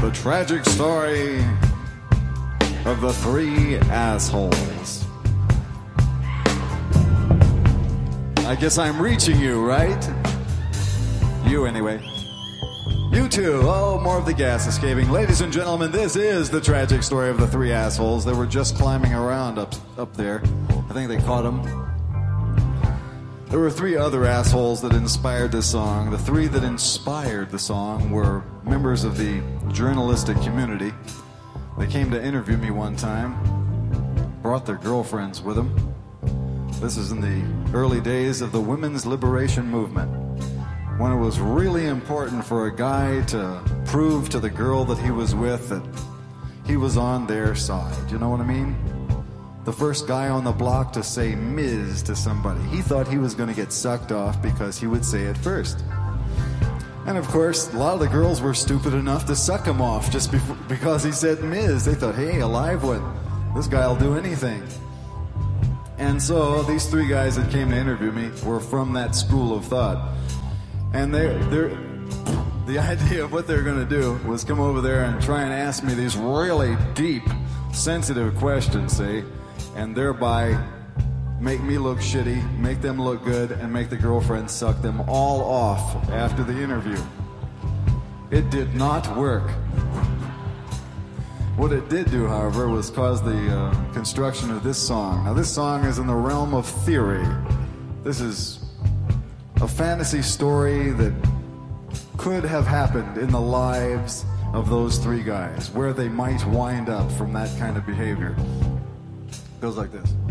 Tragic story of the three assholes. I guess I'm reaching you, right? You anyway. You too. Oh, more of the gas escaping. Ladies and gentlemen, this is the tragic story of the three assholes that were just climbing around up there. I think they caught them. There were three other assholes that inspired this song. The three that inspired the song were members of the journalistic community. They came to interview me one time, brought their girlfriends with them. This is in the early days of the women's liberation movement, when it was really important for a guy to prove to the girl that he was with that he was on their side. You know what I mean? The first guy on the block to say Ms. to somebody. He thought he was going to get sucked off because he would say it first. And of course, a lot of the girls were stupid enough to suck him off just because he said Ms. They thought, hey, a live one. This guy will do anything. And so these three guys that came to interview me were from that school of thought. And the idea of what they're going to do was come over there and try and ask me these really deep, sensitive questions, see? And thereby make me look shitty, make them look good, and make the girlfriend suck them all off after the interview. It did not work. What it did do, however, was cause the construction of this song. Now, this song is in the realm of theory. This is a fantasy story that could have happened in the lives of those three guys, where they might wind up from that kind of behavior. Goes like this.